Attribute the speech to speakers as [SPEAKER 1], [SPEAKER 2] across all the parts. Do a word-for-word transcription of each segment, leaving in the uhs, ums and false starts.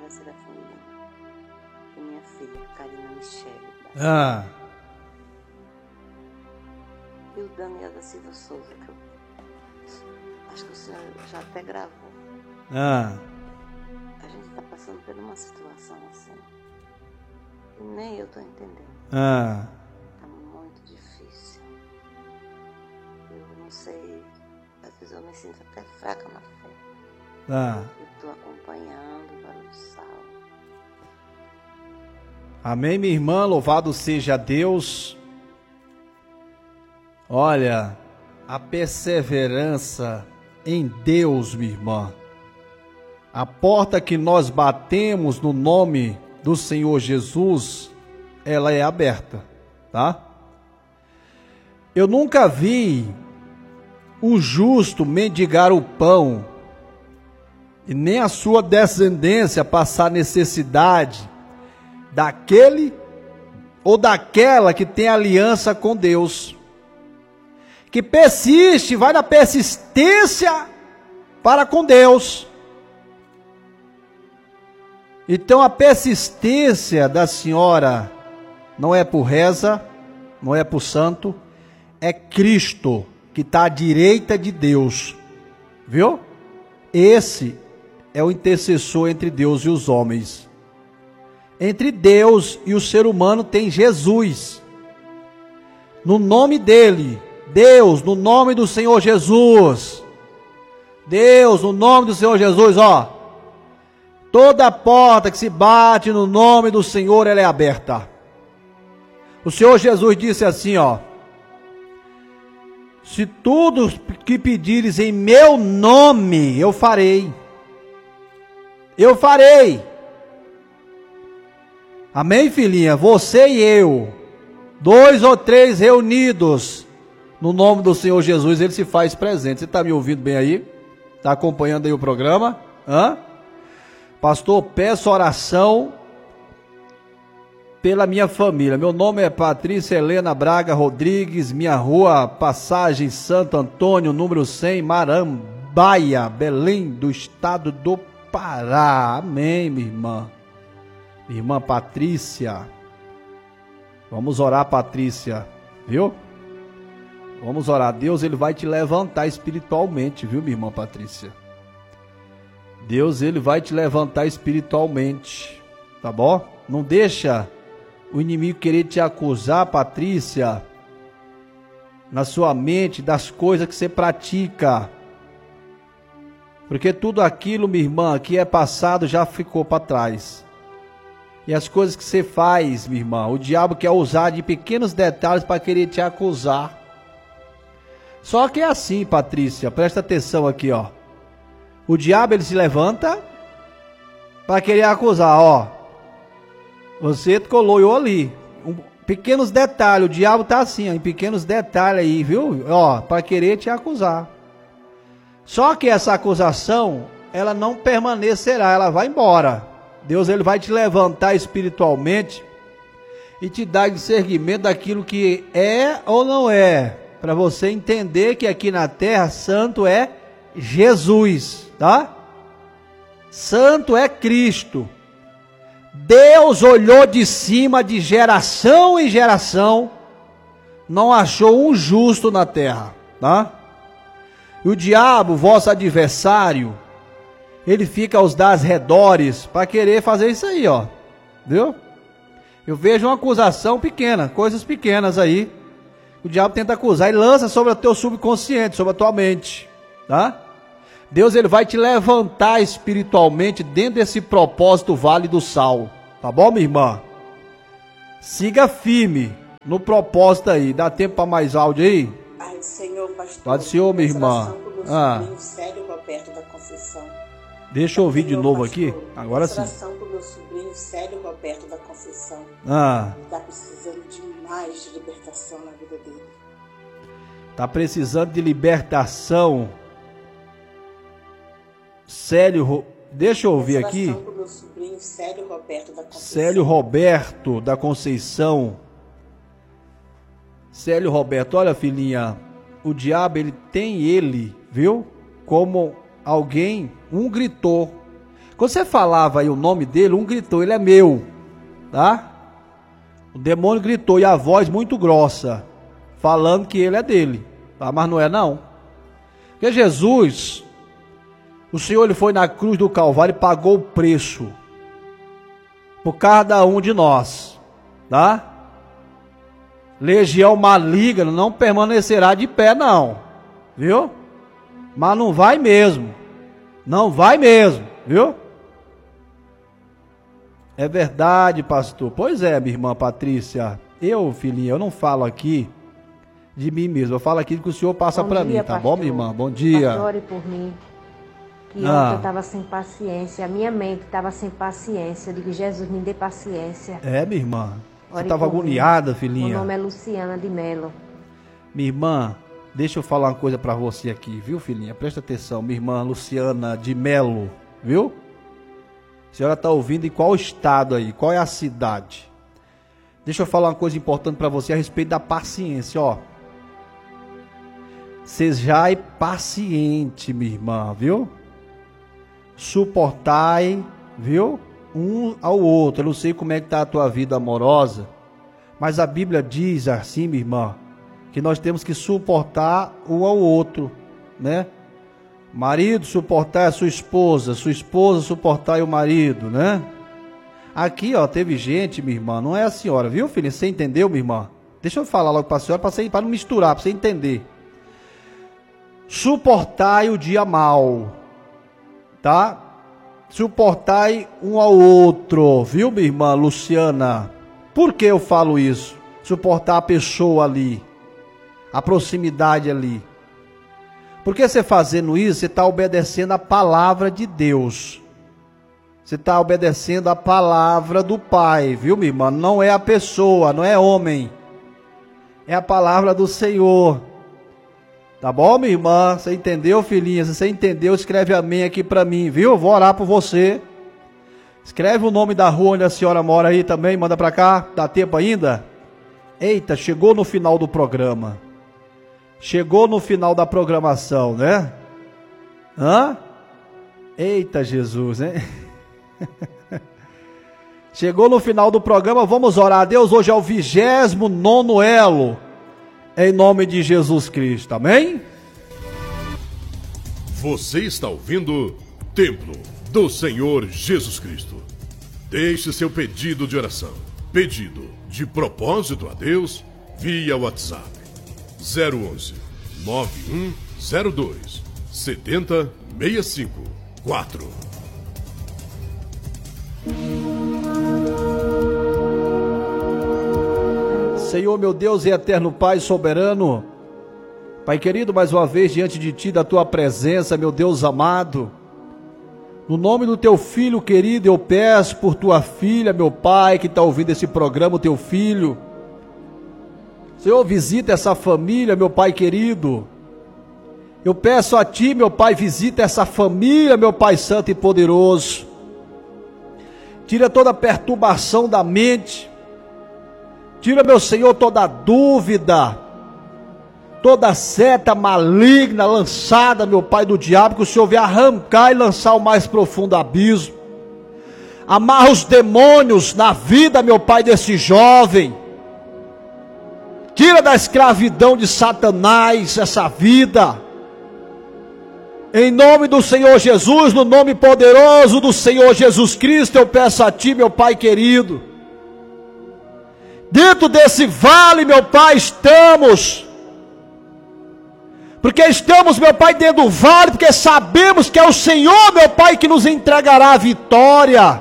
[SPEAKER 1] Clara Serafim e minha filha, Karina Michele.
[SPEAKER 2] Ah.
[SPEAKER 1] E o Daniel da Silva Souza, que eu acho que o senhor já até gravou.
[SPEAKER 2] Ah.
[SPEAKER 1] A gente está passando por uma situação assim. E nem eu estou entendendo.
[SPEAKER 2] Ah.
[SPEAKER 1] Está muito difícil. Eu não sei, às vezes eu me sinto até fraca na fé.
[SPEAKER 2] Ah.
[SPEAKER 1] Eu estou acompanhando o Barulho do Sal.
[SPEAKER 2] Amém, minha irmã, louvado seja Deus. Olha, a perseverança em Deus, minha irmã. A porta que nós batemos no nome do Senhor Jesus, ela é aberta, tá? Eu nunca vi o justo mendigar o pão e nem a sua descendência passar necessidade daquele ou daquela que tem aliança com Deus, que persiste, vai na persistência para com Deus. Então a persistência da senhora não é por reza, não é por santo, é Cristo que está à direita de Deus, viu? Esse é o intercessor entre Deus e os homens. Entre Deus e o ser humano tem Jesus. No nome dele, Deus, no nome do Senhor Jesus. Deus, no nome do Senhor Jesus, ó. Toda porta que se bate no nome do Senhor, ela é aberta. O Senhor Jesus disse assim, ó. Se tudo que pedires em meu nome, eu farei. Eu farei. Amém, filhinha? Você e eu, dois ou três reunidos no nome do Senhor Jesus, ele se faz presente. Você está me ouvindo bem aí? Está acompanhando aí o programa? Hã? Pastor, peço oração pela minha família. Meu nome é Patrícia Helena Braga Rodrigues, minha rua Passagem Santo Antônio, número cem, Marambaia, Belém, do estado do Pará. Amém, minha irmã. Minha irmã Patrícia. Vamos orar, Patrícia, viu? Vamos orar. Deus, ele vai te levantar espiritualmente, viu, minha irmã Patrícia? Deus, ele vai te levantar espiritualmente, tá bom? Não deixa o inimigo querer te acusar, Patrícia, na sua mente, das coisas que você pratica. Porque tudo aquilo, minha irmã, que é passado já ficou para trás. E as coisas que você faz, minha irmã, o diabo quer usar de pequenos detalhes para querer te acusar. Só que é assim, Patrícia, presta atenção aqui, ó. O diabo, ele se levanta para querer acusar, ó. Você colou ali. Um, pequenos detalhes, o diabo tá assim, ó, em pequenos detalhes aí, viu? Ó, para querer te acusar. Só que essa acusação, ela não permanecerá, ela vai embora. Deus, ele vai te levantar espiritualmente e te dar discernimento daquilo que é ou não é, para você entender que aqui na terra santo é Jesus, tá? Santo é Cristo. Deus olhou de cima de geração em geração, não achou um justo na terra, tá? E o diabo, vosso adversário, ele fica aos arredores para querer fazer isso aí, ó. Viu? Eu vejo uma acusação pequena, coisas pequenas aí. O diabo tenta acusar e lança sobre o teu subconsciente, sobre a tua mente, tá? Deus, ele vai te levantar espiritualmente dentro desse propósito Vale do Sal, tá bom, minha irmã? Siga firme no propósito aí. Dá tempo para mais áudio aí?
[SPEAKER 1] Ai, Senhor, pastor.
[SPEAKER 2] Pode ser, ô, minha irmã. Ah.
[SPEAKER 1] Sério, Roberto da Conceição.
[SPEAKER 2] Deixa eu ouvir de novo
[SPEAKER 1] pastor,
[SPEAKER 2] aqui. Agora sim.
[SPEAKER 1] Oração para o meu sobrinho Célio Roberto da Conceição.
[SPEAKER 2] Ah.
[SPEAKER 1] Está precisando demais de libertação na vida dele.
[SPEAKER 2] Tá precisando de libertação. Célio, deixa eu ouvir aqui.
[SPEAKER 1] Oração para o meu sobrinho Célio Roberto da Conceição.
[SPEAKER 2] Célio Roberto da Conceição. Célio Roberto, olha, filhinha, o diabo, ele tem ele, viu? Como alguém, um gritou. Quando você falava aí o nome dele, um gritou, ele é meu, tá? O demônio gritou e a voz muito grossa, falando que ele é dele, tá? Mas não é não. Porque Jesus, o Senhor, ele foi na cruz do Calvário e pagou o preço por cada um de nós, tá? Legião maligna não permanecerá de pé não, viu? Mas não vai mesmo, não vai mesmo, viu? É verdade, pastor. Pois é, minha irmã Patrícia. Eu, filhinha, eu não falo aqui de mim mesmo. Eu falo aqui que o senhor passa para mim, tá pastor. Bom, minha irmã? Bom dia.
[SPEAKER 1] Pastor, ore por mim. Que
[SPEAKER 2] ah.
[SPEAKER 1] ontem eu estava sem paciência. A minha mente estava sem paciência. Eu digo, Jesus, me dê paciência.
[SPEAKER 2] É, minha irmã. Você estava agoniada,
[SPEAKER 1] mim.
[SPEAKER 2] filhinha.
[SPEAKER 1] Meu nome é Luciana de Melo.
[SPEAKER 2] Minha irmã, deixa eu falar uma coisa para você aqui, viu, filhinha? Presta atenção. Minha irmã Luciana de Melo, viu? A senhora está ouvindo em qual estado aí? Qual é a cidade? Deixa eu falar uma coisa importante para você a respeito da paciência, ó. Sejai paciente, minha irmã, viu? Suportai, viu? Um ao outro. Eu não sei como é que está a tua vida amorosa, mas a Bíblia diz assim, minha irmã, que nós temos que suportar um ao outro, né? Marido, suportar a sua esposa, sua esposa, suportar o marido, né? Aqui, ó, teve gente, minha irmã, não é a senhora, viu, filha? Você entendeu, minha irmã? Deixa eu falar logo para a senhora, para não misturar, para você entender. Suportai o dia mal, tá? Suportai um ao outro, viu, minha irmã Luciana? Por que eu falo isso? Suportar a pessoa ali, a proximidade ali. Porque você fazendo isso, você está obedecendo a palavra de Deus. Você está obedecendo a palavra do Pai, viu, minha irmã? Não é a pessoa, não é homem. É a palavra do Senhor. Tá bom, minha irmã? Você entendeu, filhinha? Se você entendeu, escreve amém aqui para mim, viu? Eu vou orar por você. Escreve o nome da rua onde a senhora mora aí também, manda para cá. Dá tempo ainda? Eita, chegou no final do programa. Chegou no final da programação, né? Hã? Eita, Jesus, hein? Chegou no final do programa, vamos orar a Deus. Hoje é o vigésimo nono elo, em nome de Jesus Cristo, amém?
[SPEAKER 3] Você está ouvindo Templo do Senhor Jesus Cristo. Deixe seu pedido de oração, pedido de propósito a Deus, via WhatsApp zero onze, nove um zero dois, sete zero seis cinco quatro.
[SPEAKER 2] Senhor, meu Deus e eterno Pai soberano, Pai querido, mais uma vez diante de Ti, da Tua presença, meu Deus amado, no nome do Teu Filho querido, eu peço por Tua filha, meu Pai, que está ouvindo esse programa, o Teu Filho. Senhor, visita essa família, meu Pai querido. Eu peço a Ti, meu Pai, visita essa família, meu Pai santo e poderoso. Tira toda a perturbação da mente. Tira, meu Senhor, toda dúvida, toda seta maligna lançada, meu Pai, do diabo, que o Senhor venha arrancar e lançar ao mais profundo abismo. Amarra os demônios na vida, meu Pai, desse jovem. Tira da escravidão de Satanás essa vida. Em nome do Senhor Jesus, no nome poderoso do Senhor Jesus Cristo, eu peço a Ti, meu Pai querido. Dentro desse vale, meu Pai, estamos. Porque estamos, meu Pai, dentro do vale, porque sabemos que é o Senhor, meu Pai, que nos entregará a vitória.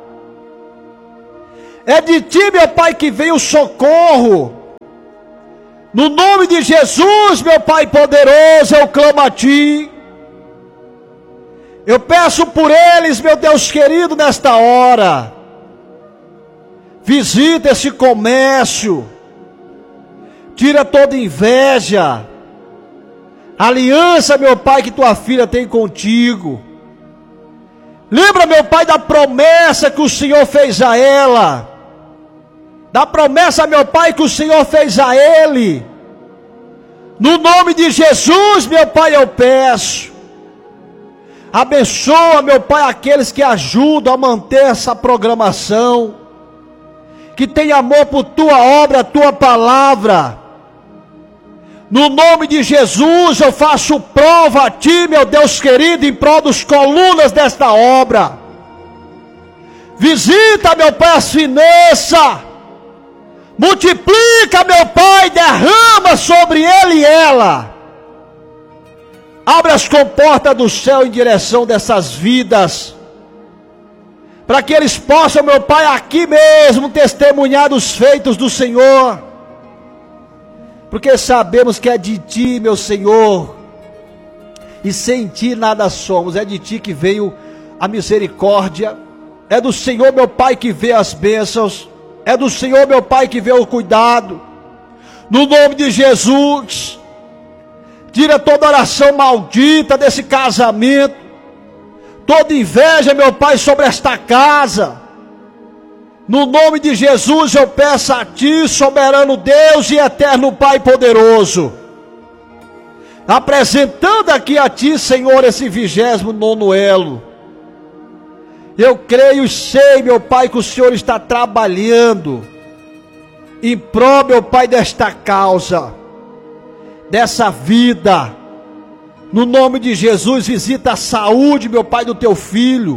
[SPEAKER 2] É de Ti, meu Pai, que vem o socorro. No nome de Jesus, meu Pai poderoso, eu clamo a Ti. Eu peço por eles, meu Deus querido, nesta hora. Visita esse comércio. Tira toda inveja. Aliança, meu Pai, que Tua filha tem contigo. Lembra, meu Pai, da promessa que o Senhor fez a ela. Da promessa, meu Pai, que o Senhor fez a ele. No nome de Jesus, meu Pai, eu peço. Abençoa, meu Pai, aqueles que ajudam a manter essa programação, que tem amor por tua obra, a tua palavra. No nome de Jesus eu faço prova a ti, meu Deus querido, em prol dos colunas desta obra. Visita, meu Pai, as finanças. Multiplica, meu Pai, derrama sobre ele e ela. Abre as comportas do céu em direção dessas vidas, para que eles possam, meu Pai, aqui mesmo testemunhar dos feitos do Senhor, porque sabemos que é de Ti, meu Senhor, e sem Ti nada somos. É de Ti que veio a misericórdia, é do Senhor, meu Pai, que vê as bênçãos, é do Senhor, meu Pai, que vê o cuidado. No nome de Jesus, tira toda oração maldita desse casamento, toda inveja, meu Pai, sobre esta casa. No nome de Jesus eu peço a Ti, soberano Deus e eterno Pai poderoso, apresentando aqui a Ti, Senhor, esse vigésimo nono elo. Eu creio e sei, meu Pai, que o Senhor está trabalhando em prol, meu Pai, desta causa, dessa vida. No nome de Jesus, visita a saúde, meu Pai, do teu filho.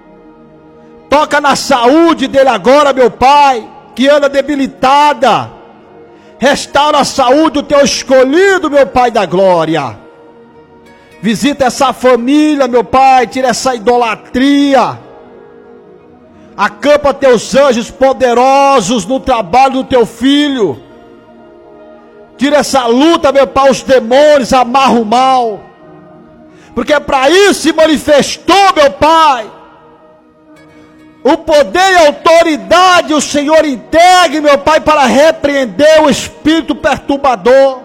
[SPEAKER 2] Toca na saúde dele agora, meu Pai, que anda debilitada. Restaura a saúde do teu escolhido, meu Pai da glória. Visita essa família, meu Pai, tira essa idolatria. Acampa teus anjos poderosos no trabalho do teu filho. Tira essa luta, meu Pai, os demônios, amarra o mal. Porque para isso se manifestou, meu Pai, o poder e a autoridade o Senhor entregue, meu Pai, para repreender o espírito perturbador.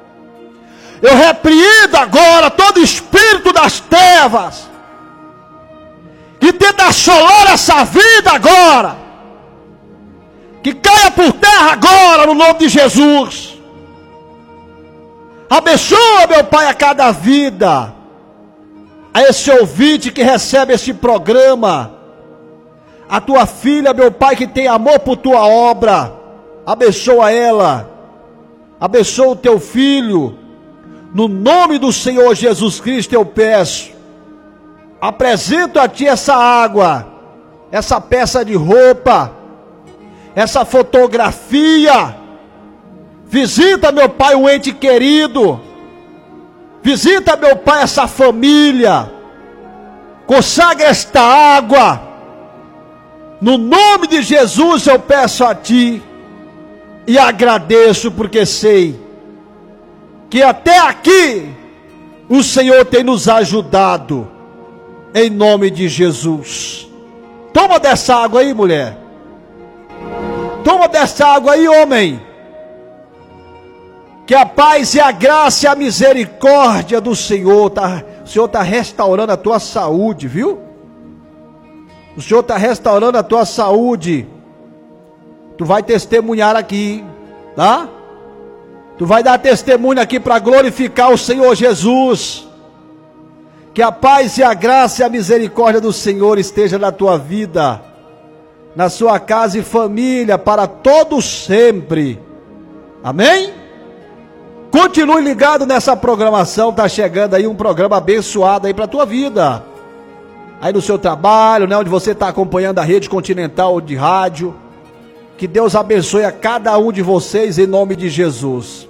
[SPEAKER 2] Eu repreendo agora todo espírito das trevas que tenta assolar essa vida agora, que caia por terra agora, no nome de Jesus. Abençoa, meu Pai, a cada vida, a esse ouvinte que recebe esse programa, a tua filha, meu Pai, que tem amor por tua obra. Abençoa ela, abençoa o teu filho. No nome do Senhor Jesus Cristo eu peço. Apresento a Ti essa água, essa peça de roupa, essa fotografia. Visita, meu Pai, um ente querido. Visita, meu Pai, essa família. Consagra esta água. No nome de Jesus eu peço a Ti e agradeço, porque sei que até aqui o Senhor tem nos ajudado, em nome de Jesus. Toma dessa água aí, mulher. Toma dessa água aí, homem. Que a paz e a graça e a misericórdia do Senhor, tá, o Senhor está restaurando a tua saúde, viu? O Senhor está restaurando a tua saúde. Tu vai testemunhar aqui, tá? Tu vai dar testemunho aqui para glorificar o Senhor Jesus. Que a paz e a graça e a misericórdia do Senhor esteja na tua vida, na sua casa e família, para todos sempre. Amém? Continue ligado nessa programação. Está chegando aí um programa abençoado aí para a tua vida. Aí no seu trabalho, né, onde você está acompanhando a Rede Continental de Rádio. Que Deus abençoe a cada um de vocês em nome de Jesus.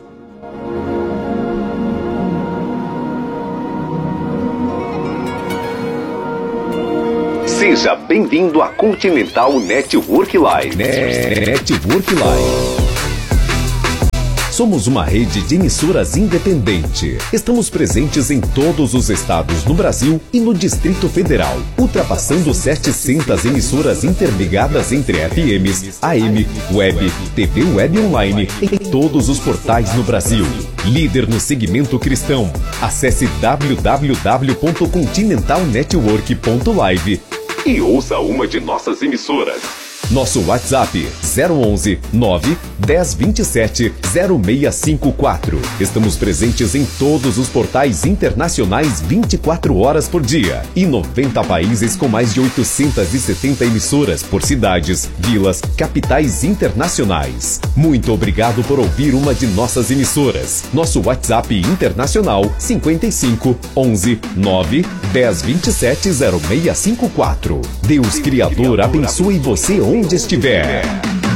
[SPEAKER 4] Seja bem-vindo à Continental Network Live. Network Live. Somos uma rede de emissoras independente. Estamos presentes em todos os estados no Brasil e no Distrito Federal, ultrapassando setecentas emissoras interligadas entre F Ms, A M, Web, T V Web Online em todos os portais no Brasil. Líder no segmento cristão. Acesse w w w ponto continental network ponto live e ouça uma de nossas emissoras. Nosso WhatsApp zero onze nove dez vinte e sete zero seis cinco quatro. Estamos presentes em todos os portais internacionais vinte e quatro horas por dia. E noventa países com mais de oitocentas e setenta emissoras por cidades, vilas, capitais internacionais. Muito obrigado por ouvir uma de nossas emissoras. Nosso WhatsApp internacional cinquenta e cinco onze nove dez vinte e sete zero seis cinco quatro. Deus Criador abençoe você onde estiver.